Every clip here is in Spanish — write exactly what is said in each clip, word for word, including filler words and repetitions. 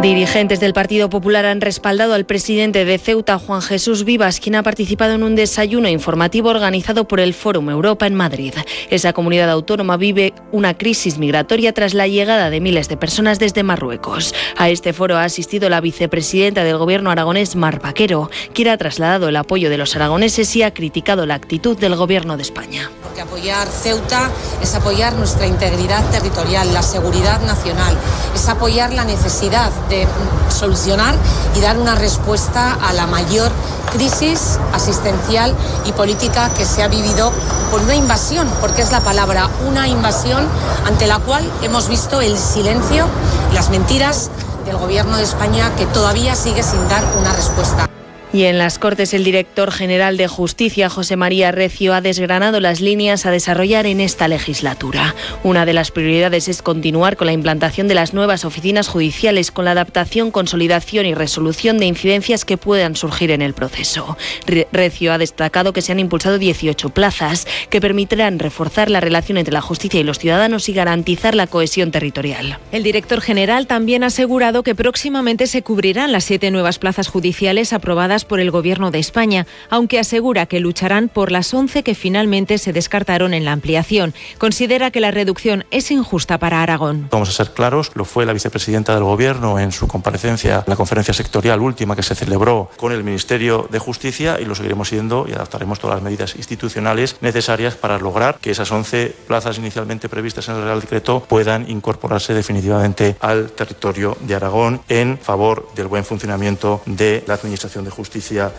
Dirigentes del Partido Popular han respaldado al presidente de Ceuta, Juan Jesús Vivas, quien ha participado en un desayuno informativo organizado por el Fórum Europa en Madrid. Esa comunidad autónoma vive una crisis migratoria tras la llegada de miles de personas desde Marruecos. A este foro ha asistido la vicepresidenta del Gobierno aragonés, Mar Vaquero, quien ha trasladado el apoyo de los aragoneses y ha criticado la actitud del Gobierno de España. Porque apoyar Ceuta es apoyar nuestra integridad territorial, la seguridad nacional, es apoyar la necesidad de solucionar y dar una respuesta a la mayor crisis asistencial y política que se ha vivido por una invasión, porque es la palabra, una invasión ante la cual hemos visto el silencio y las mentiras del Gobierno de España, que todavía sigue sin dar una respuesta. Y en las Cortes, el director general de Justicia, José María Recio, ha desgranado las líneas a desarrollar en esta legislatura. Una de las prioridades es continuar con la implantación de las nuevas oficinas judiciales, con la adaptación, consolidación y resolución de incidencias que puedan surgir en el proceso. Recio ha destacado que se han impulsado dieciocho plazas que permitirán reforzar la relación entre la justicia y los ciudadanos y garantizar la cohesión territorial. El director general también ha asegurado que próximamente se cubrirán las siete nuevas plazas judiciales aprobadas por el Gobierno de España, aunque asegura que lucharán por las once que finalmente se descartaron en la ampliación. Considera que la reducción es injusta para Aragón. Vamos a ser claros, lo fue la vicepresidenta del Gobierno en su comparecencia en la conferencia sectorial última que se celebró con el Ministerio de Justicia, y lo seguiremos siendo y adaptaremos todas las medidas institucionales necesarias para lograr que esas once plazas inicialmente previstas en el Real Decreto puedan incorporarse definitivamente al territorio de Aragón en favor del buen funcionamiento de la Administración de Justicia.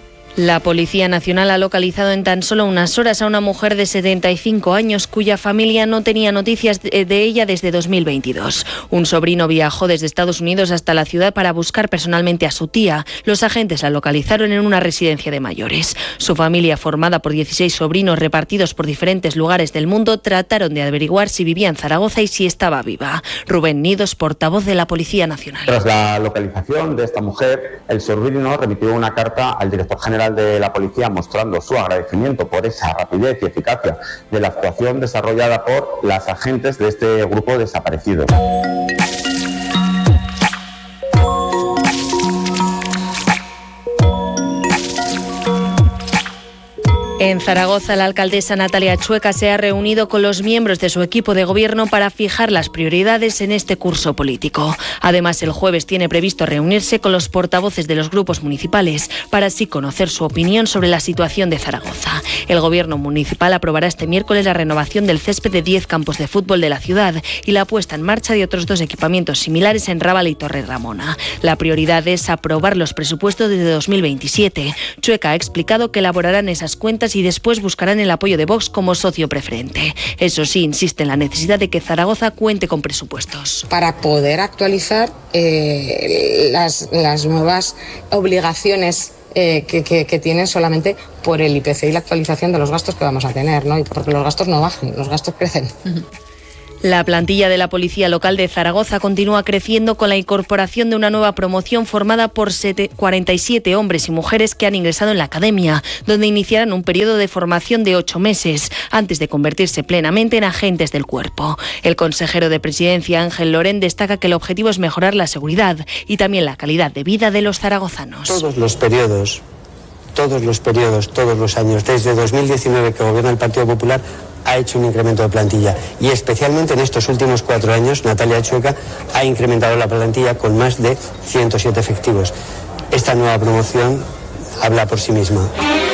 La Policía Nacional ha localizado en tan solo unas horas a una mujer de setenta y cinco años cuya familia no tenía noticias de ella desde dos mil veintidós. Un sobrino viajó desde Estados Unidos hasta la ciudad para buscar personalmente a su tía. Los agentes la localizaron en una residencia de mayores. Su familia, formada por dieciséis sobrinos repartidos por diferentes lugares del mundo, trataron de averiguar si vivía en Zaragoza y si estaba viva. Rubén Nidos, portavoz de la Policía Nacional. Tras la localización de esta mujer, el sobrino remitió una carta al director general de la policía mostrando su agradecimiento por esa rapidez y eficacia de la actuación desarrollada por las agentes de este grupo desaparecido. En Zaragoza, la alcaldesa Natalia Chueca se ha reunido con los miembros de su equipo de gobierno para fijar las prioridades en este curso político. Además, el jueves tiene previsto reunirse con los portavoces de los grupos municipales para así conocer su opinión sobre la situación de Zaragoza. El gobierno municipal aprobará este miércoles la renovación del césped de diez campos de fútbol de la ciudad y la puesta en marcha de otros dos equipamientos similares en Rábal y Torre Ramona. La prioridad es aprobar los presupuestos desde dos mil veintisiete. Chueca ha explicado que elaborarán esas cuentas y después buscarán el apoyo de Vox como socio preferente. Eso sí, insiste en la necesidad de que Zaragoza cuente con presupuestos. Para poder actualizar eh, las, las nuevas obligaciones eh, que, que, que tienen solamente por el I P C y la actualización de los gastos que vamos a tener, ¿no? Y porque los gastos no bajan, los gastos crecen. Uh-huh. La plantilla de la Policía Local de Zaragoza continúa creciendo con la incorporación de una nueva promoción formada por cuarenta y siete hombres y mujeres que han ingresado en la academia, donde iniciarán un periodo de formación de ocho meses, antes de convertirse plenamente en agentes del cuerpo. El consejero de Presidencia, Ángel Lorén, destaca que el objetivo es mejorar la seguridad y también la calidad de vida de los zaragozanos. Todos los periodos, todos los periodos, todos los años, desde dos mil diecinueve que gobierna el Partido Popular, ha hecho un incremento de plantilla y especialmente en estos últimos cuatro años Natalia Chueca ha incrementado la plantilla con más de ciento siete efectivos. Esta nueva promoción habla por sí misma.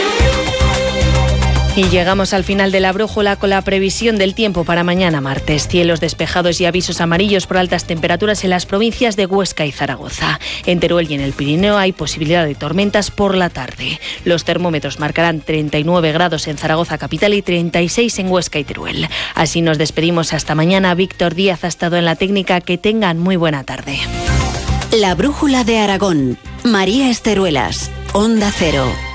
Y llegamos al final de la brújula con la previsión del tiempo para mañana martes. Cielos despejados y avisos amarillos por altas temperaturas en las provincias de Huesca y Zaragoza. En Teruel y en el Pirineo hay posibilidad de tormentas por la tarde. Los termómetros marcarán treinta y nueve grados en Zaragoza capital y treinta y seis en Huesca y Teruel. Así nos despedimos hasta mañana. Víctor Díaz ha estado en la técnica. Que tengan muy buena tarde. La brújula de Aragón. María Esteruelas. Onda Cero.